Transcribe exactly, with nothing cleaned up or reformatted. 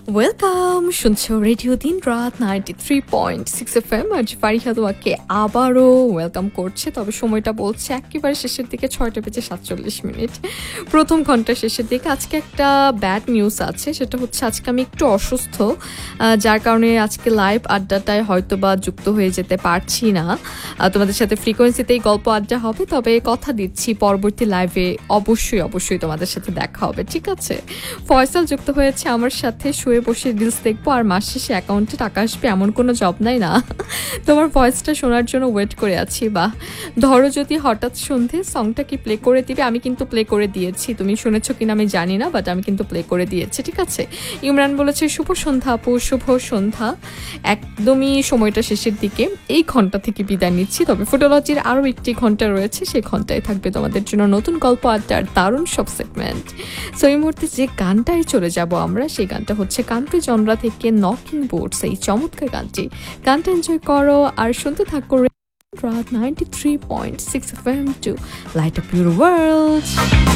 Welcome, শুনছো radio দিন রাত ninety three point six F M. আজ ফারিহা তোমাকে আবারও ওয়েলকাম করছে, তবে সময়টা বলছে একেবারে শেষের দিকে, ছয়টা বেজে সাতচল্লিশ মিনিট, প্রথম ঘন্টা শেষের দিকে। আজকে একটা ব্যাড নিউজ আছে, সেটা হচ্ছে আজকে আমি একটু অসুস্থ, যার কারণে আজকে লাইভ আড্ডাটায় হয়তো বা যুক্ত হয়ে যেতে পারছি না। তোমাদের সাথে ফ্রিকোয়েন্সিতেই গল্প আড্ডা হবে, তবে কথা দিচ্ছি পরবর্তী লাইভে অবশ্যই অবশ্যই তোমাদের সাথে দেখা হবে, ঠিক আছে? ফয়সাল যুক্ত হয়েছে আমার সাথে, শুয়ে বসে রিলস দেখবো আর মাস শেষে অ্যাকাউন্টে টাকা আসবে, এমন কোনো জব নাই না। তোমার ভয়েসটা শোনার জন্য ওয়েট করে আছি। বা ধরো যদি হঠাৎ সন্ধে সংটা কি প্লে করে দিবে? আমি কিন্তু প্লে করে দিয়েছি, তুমি শুনেছো কিনা আমি জানি না, বাট আমি কিন্তু প্লে করে দিয়েছি, ঠিক আছে? ইমরান বলেছে শুভ সন্ধ্যা আপু, শুভ সন্ধ্যা। একদমই সময়টা শেষের দিকে, এই ঘন্টা থেকে বিদায় নিচ্ছি, তবে ফুটোলজির আরও একটি ঘন্টা রয়েছে, সেই ঘন্টায় থাকবে তোমাদের জন্য নতুন গল্প আড্ডার দারুণ সব সেগমেন্ট। সো এই মুহূর্তে যে গানটায় চলে যাব আমরা, সেই গানটা হচ্ছে কান্ট্রি জনরা থেকে নকিং বোটস, এই চমৎকার গানটি। গানটা এনজয় করো আর শুনতে থাকো রাত ninety three point six F M two light up your world.